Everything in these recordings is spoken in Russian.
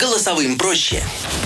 Голосовым проще.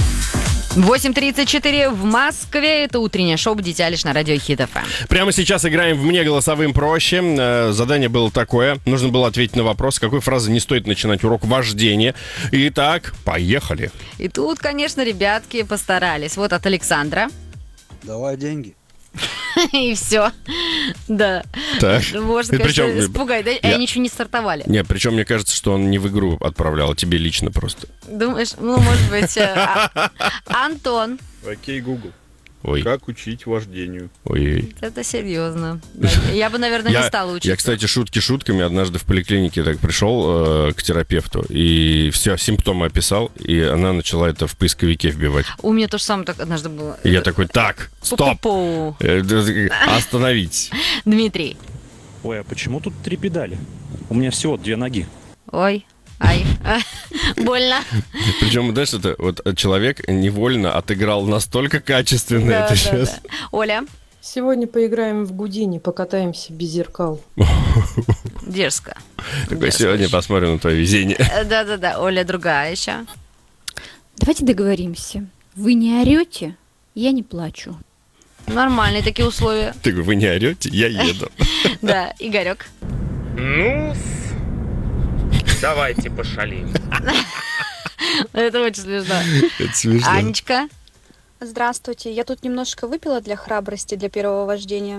8:34 в Москве. Это утреннее шоу «Дитя лишь» на радио Хит ФМ. Прямо сейчас играем в «Мне голосовым проще». Задание было такое. Нужно было ответить на вопрос, с какой фразы не стоит начинать урок вождения. Итак, поехали. И тут, конечно, ребятки постарались. Вот от Александра. Давай деньги. И все. Да. Так. Можно, конечно, испугать. Да? Они еще не стартовали. Нет, причем мне кажется, что он не в игру отправлял, а тебе лично просто. Думаешь, ну, может быть. Антон. Окей, Google. Ой. Как учить вождению? Ой. Это серьезно. Я бы, наверное, не стала учиться. Я, кстати, шутки шутками однажды в поликлинике так пришел к терапевту и все, симптомы описал, и она начала это в поисковике вбивать. У меня то же самое так однажды было. И я такой, так, стоп, остановитесь. Дмитрий. Ой, а почему тут 3 педали? У меня всего 2 ноги. Ой. Ай, больно. Причем, знаешь, это вот человек невольно отыграл настолько качественно Да, это да, сейчас. да. Оля. Сегодня поиграем в Гудини, покатаемся без зеркал. Дерзко. Такой, сегодня посмотрим на твое везение. Да-да-да, Оля другая еще. Давайте договоримся. Вы не орете, я не плачу. Нормальные такие условия. Ты говоришь, вы не орете, я еду. Да, Игорек. Ну, давайте пошалим. Это очень смешно. Это смешно. Анечка. Здравствуйте, я тут немножко выпила для храбрости, для первого вождения.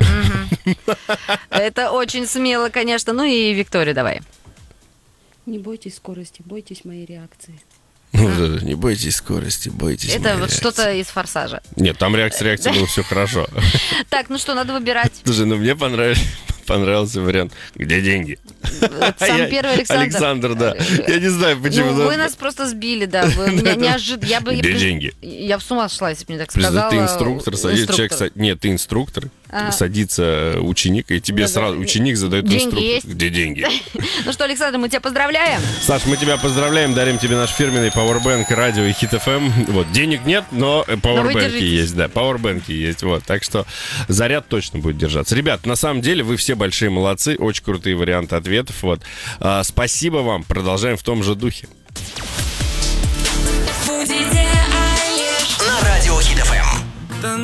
Это очень смело, конечно. Ну и Виктория, давай. Не бойтесь скорости, бойтесь моей реакции. Не бойтесь скорости, бойтесь. Это вот что-то из «Форсажа». Нет, там реакция было все хорошо. Так, ну что, надо выбирать. Слушай, ну мне понравился вариант. Где деньги? Сам первый Александр. Александр, да. Я не знаю, почему. Ну, вы нас просто сбили, да. Неожиданно. Где деньги? Я с ума шла, если бы мне так сказала. Ты инструктор, садится нет, ты инструктор, садится ученик, и тебе сразу ученик задает инструкцию. Где деньги? Ну что, Александр, мы тебя поздравляем. Саш, мы тебя поздравляем, дарим тебе наш фирменный пауэрбэнк радио и Хит ФМ. Вот, денег нет, но пауэрбэнки есть, да, пауэрбэнки есть, вот. Так что заряд точно будет держаться. Ребят, на самом деле вы все большие молодцы, очень крутые варианты ответов, вот. Спасибо вам, продолжаем в том же духе. Будете